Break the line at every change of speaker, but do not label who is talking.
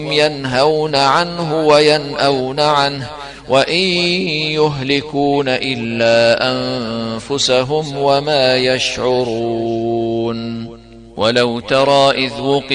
ينهون عنه وينأون عنه وإن يهلكون إلا أنفسهم وما يشعرون. ولو ترى إذ